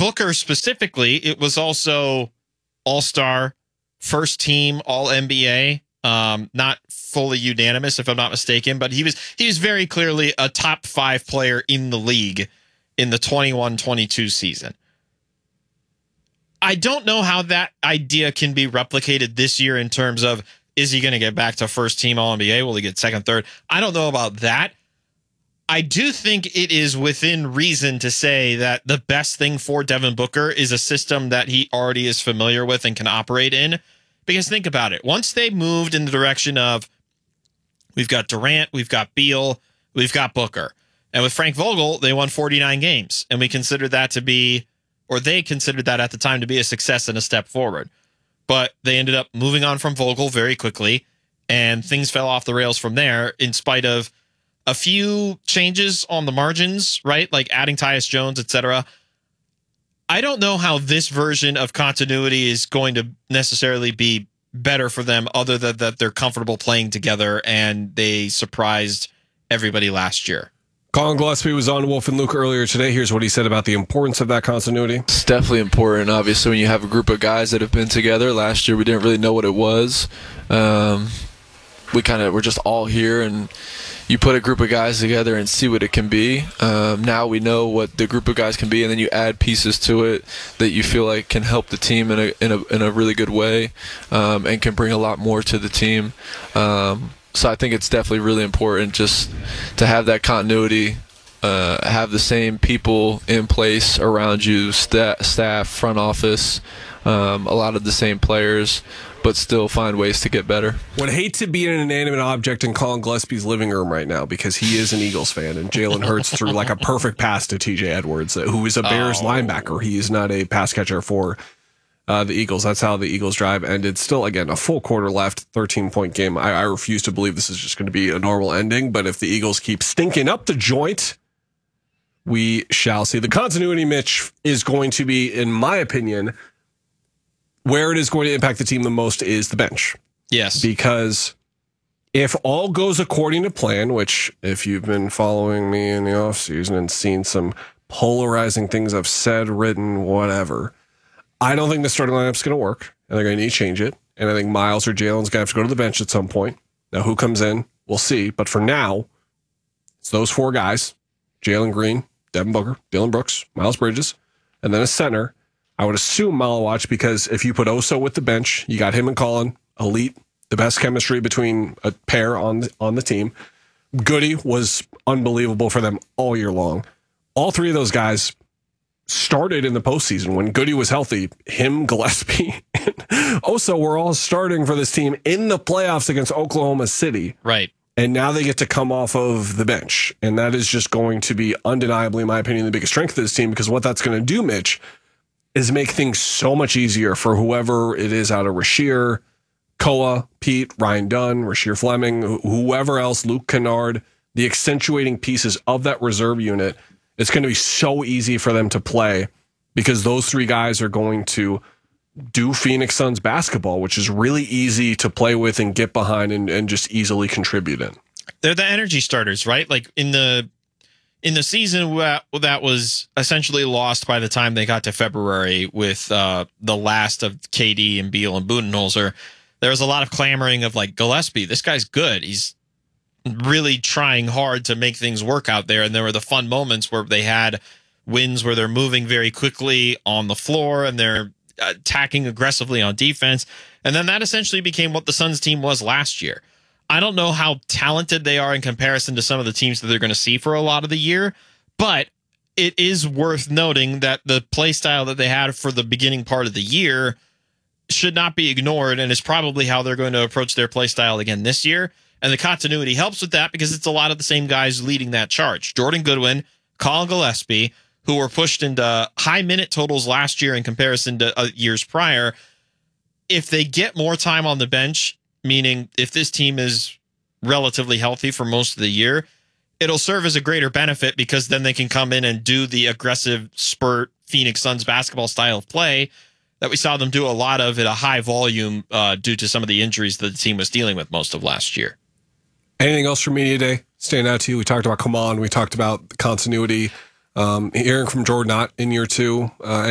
Booker specifically, it was also All-Star, first team All-NBA. Not fully unanimous, if I'm not mistaken, but he was very clearly a top 5 player in the league in the 21-22 season. I don't know how that idea can be replicated this year in terms of, is he going to get back to first team All-NBA? Will he get second, third? I don't know about that. I do think it is within reason to say that the best thing for Devin Booker is a system that he already is familiar with and can operate in. Because think about it. Once they moved in the direction of, we've got Durant, we've got Beal, we've got Booker. And with Frank Vogel, they won 49 games. And we considered that to be, or they considered that at the time to be a success and a step forward. But they ended up moving on from Vogel very quickly. And things fell off the rails from there in spite of a few changes on the margins, right? Like adding Tyus Jones, etc. I don't know how this version of continuity is going to necessarily be better for them other than that they're comfortable playing together and they surprised everybody last year. Colin Gillespie was on Wolf and Luke earlier today. Here's what he said about the importance of that continuity. It's definitely important. Obviously, when you have a group of guys that have been together, last year we didn't really know what it was. We're just all here, and you put a group of guys together and see what it can be. Now we know what the group of guys can be, and then you add pieces to it that you feel like can help the team in a really good way, and can bring a lot more to the team. So I think it's definitely really important just to have that continuity, have the same people in place around you, staff, front office, a lot of the same players, but still find ways to get better. Would hate to be an inanimate object in Colin Gillespie's living room right now because he is an Eagles fan, and Jalen Hurts threw like a perfect pass to TJ Edwards, who is a Bears linebacker. He is not a pass catcher for the Eagles. That's how the Eagles drive ended. Still, again, a full quarter left, 13-point game. I refuse to believe this is just going to be a normal ending, but if the Eagles keep stinking up the joint, we shall see. The continuity, Mitch, is going to be, in my opinion, where it is going to impact the team the most is the bench. Yes. Because if all goes according to plan, which if you've been following me in the offseason and seen some polarizing things I've said, written, whatever, I don't think the starting lineup's going to work, and they're going to need to change it. And I think Miles or Jalen's going to have to go to the bench at some point. Now, who comes in, we'll see. But for now, it's those 4 guys, Jalen Green, Devin Booker, Dylan Brooks, Miles Bridges, and then a center. I would assume Malawach, because if you put Oso with the bench, you got him and Colin, elite, the best chemistry between a pair on the team. Goody was unbelievable for them all year long. All 3 of those guys started in the postseason when Goody was healthy. Him, Gillespie, and Oso were all starting for this team in the playoffs against Oklahoma City. Right. And now they get to come off of the bench. And that is just going to be undeniably, in my opinion, the biggest strength of this team, because what that's going to do, Mitch, is make things so much easier for whoever it is out of Rasheer, Koa, Pete, Ryan Dunn, Rasheer Fleming, whoever else, Luke Kennard, the accentuating pieces of that reserve unit. It's going to be so easy for them to play because those 3 guys are going to do Phoenix Suns basketball, which is really easy to play with and get behind and just easily contribute in. They're the energy starters, right? Like in the season that was essentially lost by the time they got to February with the last of KD and Beal and Budenholzer, there was a lot of clamoring of like, Gillespie, this guy's good. He's really trying hard to make things work out there. And there were the fun moments where they had wins where they're moving very quickly on the floor and they're attacking aggressively on defense. And then that essentially became what the Suns team was last year. I don't know how talented they are in comparison to some of the teams that they're going to see for a lot of the year, but it is worth noting that the play style that they had for the beginning part of the year should not be ignored, and is probably how they're going to approach their play style again this year. And the continuity helps with that because it's a lot of the same guys leading that charge. Jordan Goodwin, Colin Gillespie, who were pushed into high minute totals last year in comparison to years prior. If they get more time on the bench, meaning if this team is relatively healthy for most of the year, it'll serve as a greater benefit because then they can come in and do the aggressive spurt Phoenix Suns basketball style of play that we saw them do a lot of at a high volume due to some of the injuries that the team was dealing with most of last year. Anything else from Media Day stand out to you? We talked about Kaman. We talked about continuity. Hearing from Jordan Knott in year 2.